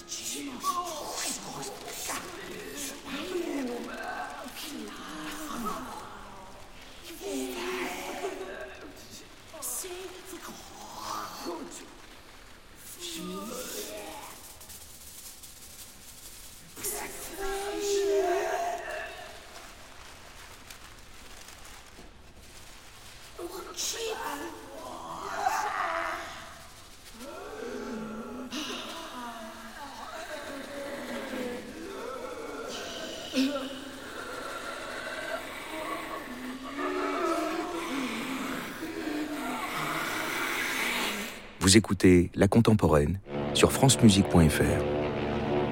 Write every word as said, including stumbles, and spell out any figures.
Vous écoutez La Contemporaine sur francemusique point f r.